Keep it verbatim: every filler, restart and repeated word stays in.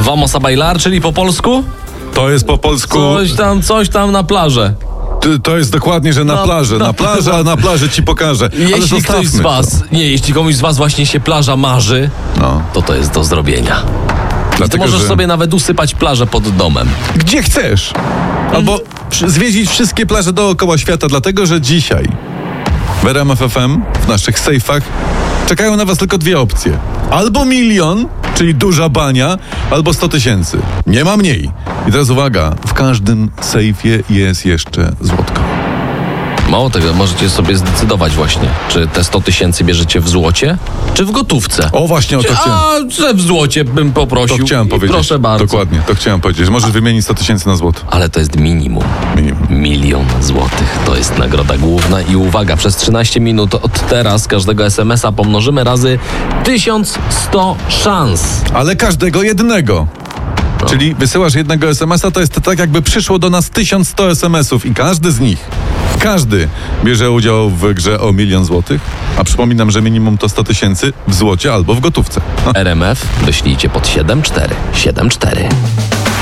Vamos a bailar, czyli po polsku? To jest po polsku... Coś tam, coś tam na plażę. To, to jest dokładnie, że na No, plaży. no. Na plaży, a na plaży ci pokażę. Ale Jeśli ktoś z zostawmy was, nie, jeśli komuś z was właśnie się plaża marzy, No. to to jest do zrobienia. I ty Dlatego, możesz że- sobie nawet usypać plażę pod domem. Gdzie chcesz. Albo przy- zwiedzić wszystkie plaże dookoła świata, dlatego że dzisiaj w R M F F M, w naszych sejfach, czekają na was tylko dwie opcje. Albo milion, czyli duża bania, albo sto tysięcy. Nie ma mniej. I teraz uwaga, w każdym sejfie jest jeszcze złotko. Mało tego, możecie sobie zdecydować właśnie, czy te sto tysięcy bierzecie w złocie, czy w gotówce. O, właśnie o to chciałem. A, że w złocie bym poprosił. To chciałem I powiedzieć. Proszę bardzo. Dokładnie, to chciałem powiedzieć. że Możesz wymienić sto tysięcy na złoto. Ale to jest minimum. Minimum. Milion złotych. To jest nagroda główna i uwaga, przez trzynaście minut od teraz każdego es em es a pomnożymy razy tysiąc sto szans. Ale każdego jednego. Czyli wysyłasz jednego es em es a, to jest tak jakby przyszło do nas tysiąc sto es em esów i każdy z nich, każdy bierze udział w grze o milion złotych, a przypominam, że minimum to sto tysięcy w złocie albo w gotówce. No. R M F wyślijcie pod siedem cztery siedem cztery.